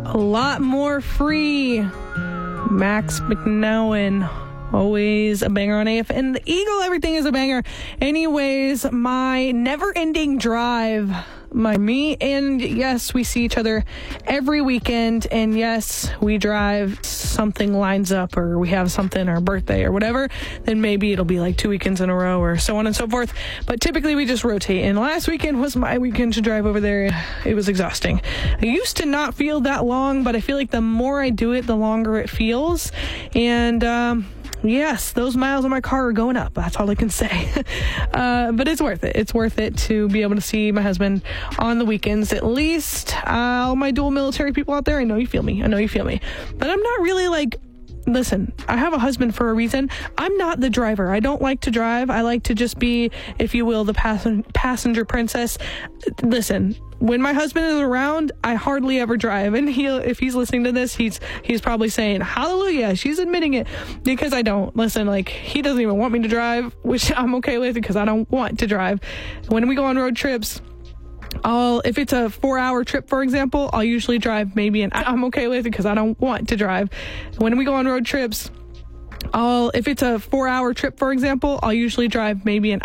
a lot more free. Max McNowan. Always a banger on AF. And the Eagle, everything is a banger. Anyways, my never-ending drive. Me and yes, we see each other every weekend. And yes, we drive. Something lines up or we have something, our birthday or whatever. Then maybe it'll be like 2 weekends in a row or so on and so forth. But typically we just rotate. And last weekend was my weekend to drive over there. It was exhausting. I used to not feel that long, but I feel like the more I do it, the longer it feels. And, yes, those miles on my car are going up. That's all I can say. But it's worth it. It's worth it to be able to see my husband on the weekends. At least all my dual military people out there, I know you feel me. But I'm not really listen, I have a husband for a reason. I'm not the driver. I don't like to drive. I like to just be, if you will, the passenger princess. Listen, when my husband is around, I hardly ever drive. And if he's listening to this, he's probably saying, hallelujah, she's admitting it. Because I don't. Listen, he doesn't even want me to drive, which I'm okay with because I don't want to drive. When we go on road trips, if it's a 4-hour trip, for example, I'll usually drive maybe I'm okay with it because I don't want to drive. When we go on road trips, if it's a 4-hour trip, for example, I'll usually drive maybe an